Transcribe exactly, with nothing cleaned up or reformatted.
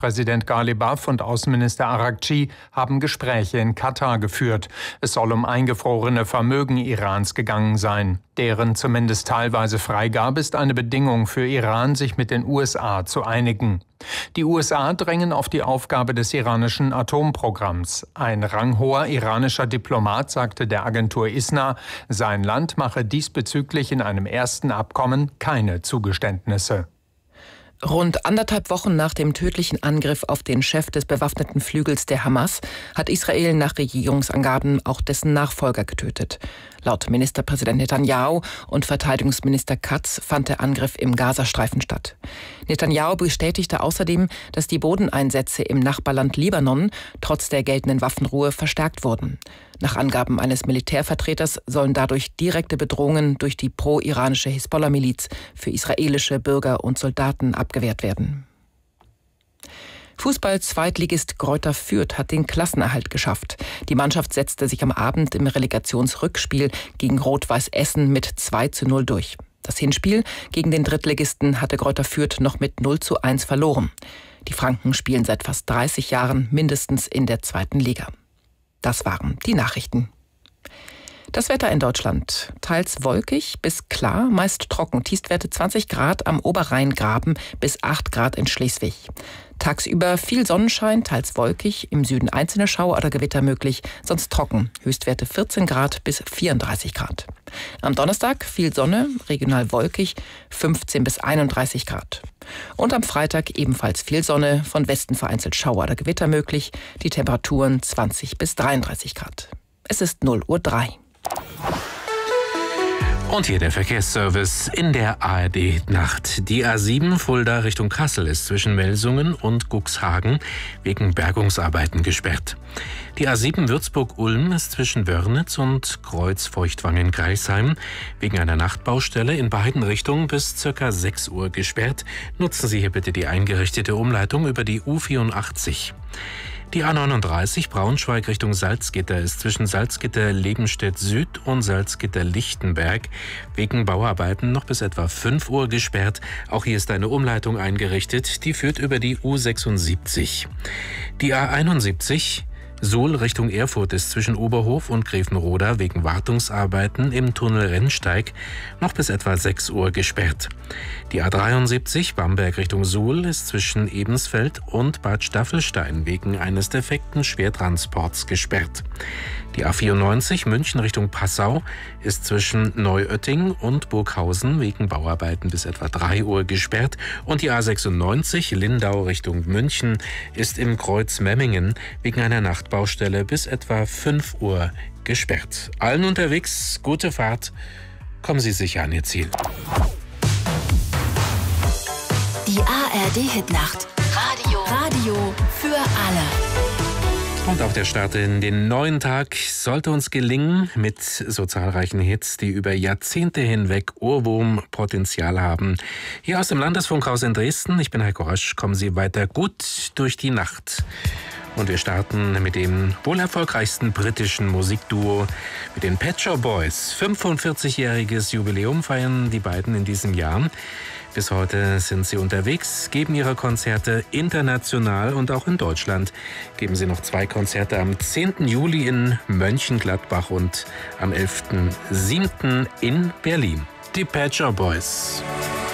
Präsident Ghalibaf und Außenminister Araghchi haben Gespräche in Katar geführt. Es soll um eingefrorene Vermögen Irans gegangen sein. Deren zumindest teilweise Freigabe ist eine Bedingung für Iran, sich mit den U S A zu einigen. Die U S A drängen auf die Aufgabe des iranischen Atomprogramms. Ein ranghoher iranischer Diplomat sagte der Agentur ISNA, sein Land mache diesbezüglich in einem ersten Abkommen keine Zugeständnisse. Rund anderthalb Wochen nach dem tödlichen Angriff auf den Chef des bewaffneten Flügels der Hamas hat Israel nach Regierungsangaben auch dessen Nachfolger getötet. Laut Ministerpräsident Netanyahu und Verteidigungsminister Katz fand der Angriff im Gazastreifen statt. Netanyahu bestätigte außerdem, dass die Bodeneinsätze im Nachbarland Libanon trotz der geltenden Waffenruhe verstärkt wurden. Nach Angaben eines Militärvertreters sollen dadurch direkte Bedrohungen durch die pro-iranische Hisbollah-Miliz für israelische Bürger und Soldaten abgewehrt werden. Fußball-Zweitligist Greuther Fürth hat den Klassenerhalt geschafft. Die Mannschaft setzte sich am Abend im Relegationsrückspiel gegen Rot-Weiß Essen mit zwei zu null durch. Das Hinspiel gegen den Drittligisten hatte Greuther Fürth noch mit null zu eins verloren. Die Franken spielen seit fast dreißig Jahren mindestens in der zweiten Liga. Das waren die Nachrichten. Das Wetter in Deutschland. Teils wolkig bis klar, meist trocken. Tiefstwerte zwanzig Grad am Oberrheingraben bis acht Grad in Schleswig. Tagsüber viel Sonnenschein, teils wolkig, im Süden einzelne Schauer oder Gewitter möglich, sonst trocken. Höchstwerte vierzehn Grad bis vierunddreißig Grad. Am Donnerstag viel Sonne, regional wolkig, fünfzehn bis einunddreißig Grad. Und am Freitag ebenfalls viel Sonne, von Westen vereinzelt Schauer oder Gewitter möglich, die Temperaturen zwanzig bis dreiunddreißig Grad. Es ist null Uhr drei. Und hier der Verkehrsservice in der A R D-Nacht. Die A sieben Fulda Richtung Kassel ist zwischen Melsungen und Cuxhagen wegen Bergungsarbeiten gesperrt. Die A sieben Würzburg-Ulm ist zwischen Wörnitz und Kreuz-Feuchtwangen-Greisheim wegen einer Nachtbaustelle in beiden Richtungen bis ca. sechs Uhr gesperrt. Nutzen Sie hier bitte die eingerichtete Umleitung über die U vierundachtzig. Die A neununddreißig Braunschweig Richtung Salzgitter ist zwischen Salzgitter-Lebenstedt Süd und Salzgitter-Lichtenberg wegen Bauarbeiten noch bis etwa fünf Uhr gesperrt. Auch hier ist eine Umleitung eingerichtet, die führt über die U sechsundsiebzig. Die A einundsiebzig Suhl Richtung Erfurt ist zwischen Oberhof und Grevenroda wegen Wartungsarbeiten im Tunnel Rennsteig noch bis etwa sechs Uhr gesperrt. Die A dreiundsiebzig Bamberg Richtung Suhl ist zwischen Ebensfeld und Bad Staffelstein wegen eines defekten Schwertransports gesperrt. Die A vierundneunzig München Richtung Passau ist zwischen Neuötting und Burghausen wegen Bauarbeiten bis etwa drei Uhr gesperrt. Und die A sechsundneunzig Lindau Richtung München ist im Kreuz Memmingen wegen einer Nachtbaustelle bis etwa fünf Uhr gesperrt. Allen unterwegs gute Fahrt, kommen Sie sicher an Ihr Ziel. Die A R D-Hitnacht. Radio. Radio für alle. Und auch der Start in den neuen Tag sollte uns gelingen mit so zahlreichen Hits, die über Jahrzehnte hinweg Ohrwurmpotenzial haben. Hier aus dem Landesfunkhaus in Dresden, ich bin Heiko Rasch, kommen Sie weiter gut durch die Nacht. Und wir starten mit dem wohl erfolgreichsten britischen Musikduo, mit den Pet Shop Boys. fünfundvierzigjähriges Jubiläum feiern die beiden in diesem Jahr. Bis heute sind sie unterwegs, geben ihre Konzerte international und auch in Deutschland. Geben sie noch zwei Konzerte am zehnten Juli in Mönchengladbach und am elften siebten in Berlin. Die Pet Shop Boys.